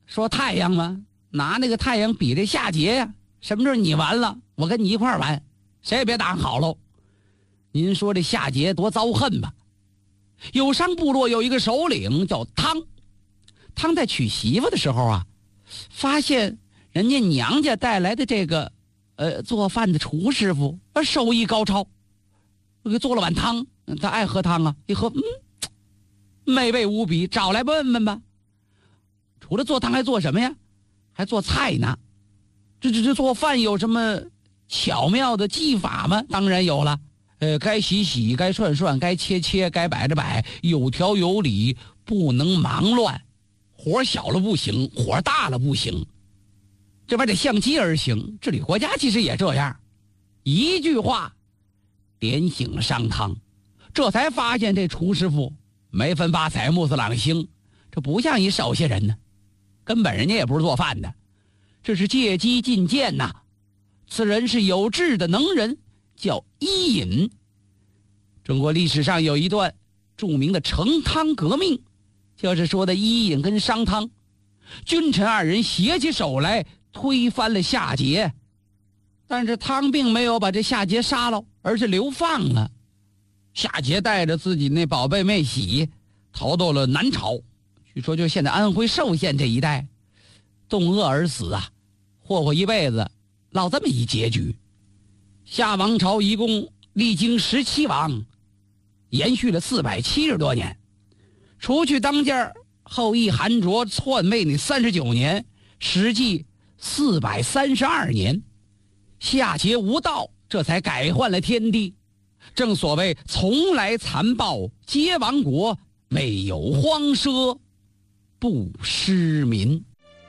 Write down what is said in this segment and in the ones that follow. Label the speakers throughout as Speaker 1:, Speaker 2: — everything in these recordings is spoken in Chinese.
Speaker 1: 说太阳嘛，拿那个太阳比这夏桀呀，什么时候你完了，我跟你一块儿完，谁也别打好喽。您说这夏桀多遭恨吧？有商部落有一个首领叫汤，汤在娶媳妇的时候啊，发现人家娘家带来的这个做饭的厨师傅手艺高超，给做了碗汤，他爱喝汤啊，一喝美味无比，找来问问吧。除了做汤还做什么呀？还做菜呢。这做饭有什么巧妙的技法吗？当然有了。该洗，该涮，该切，该摆着摆，有条有理，不能忙乱。火小了不行，火大了不行，这玩意得相机而行。治理国家其实也这样，一句话点醒了商汤，这才发现这厨师傅没分八彩，目色朗星，这不像一手下人呢，根本人家也不是做饭的，这是借机进谏呐。此人是有志的能人，叫伊尹。中国历史上有一段著名的成汤革命，就是说的伊尹跟商汤君臣二人携起手来推翻了夏桀，但是汤并没有把这夏桀杀了，而是流放了。夏桀带着自己那宝贝妹喜逃到了南朝，据说就现在安徽寿县这一带，冻饿而死啊，霍霍一辈子落这么一结局。夏王朝一共历经17王，延续了470多年，除去当家后羿韩卓篡位那39年，实际432年。夏桀无道，这才改换了天地。正所谓从来残暴皆亡国，唯有荒奢不失民。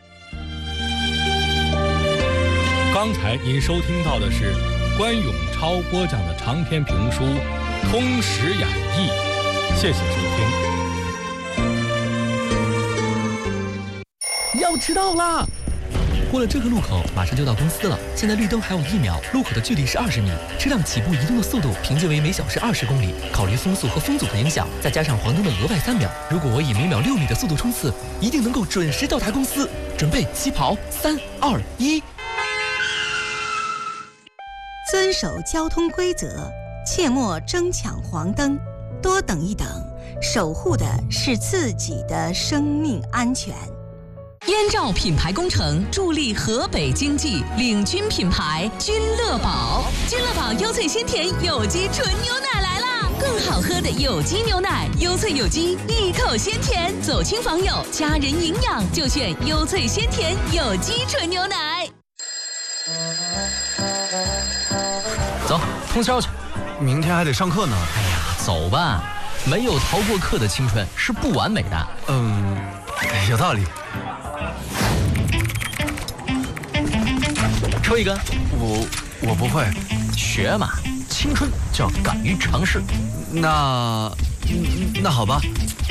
Speaker 2: 刚才您收听到的是关永超播讲的长篇评书《通史演义》，谢谢收听。
Speaker 3: 要迟到啦！过了这个路口，马上就到公司了。现在绿灯还有1秒，路口的距离是20米，车辆起步移动的速度平均为每小时20公里。考虑风速和风阻的影响，再加上黄灯的额外3秒，如果我以每秒6米的速度冲刺，一定能够准时到达公司。准备起跑，3、2、1。
Speaker 4: 遵守交通规则，切莫争抢黄灯，多等一等，守护的是自己的生命安全。
Speaker 5: 燕赵品牌工程助力河北经济，领军品牌君乐宝。君乐宝优萃鲜甜有机纯牛奶来啦！更好喝的有机牛奶，优萃有机，一口鲜甜，走亲访友，家人营养就选优萃鲜甜有机纯牛奶。
Speaker 3: 走，通宵去，
Speaker 6: 明天还得上课呢。
Speaker 3: 哎呀，走吧，没有逃过课的青春是不完美的。
Speaker 6: 有道理。
Speaker 3: 抽一根。
Speaker 6: 我不会。
Speaker 3: 学嘛，青春就要敢于尝试。
Speaker 6: 那好吧。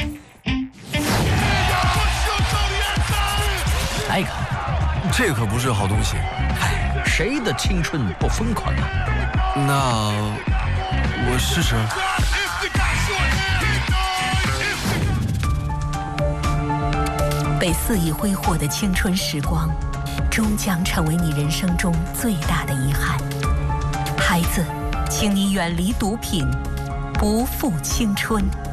Speaker 3: 来一个。
Speaker 6: 这可不是好东西。
Speaker 3: 哎，谁的青春不疯狂啊？
Speaker 6: 那我试试。
Speaker 4: 被肆意挥霍的青春时光，终将成为你人生中最大的遗憾。孩子，请你远离毒品，不负青春。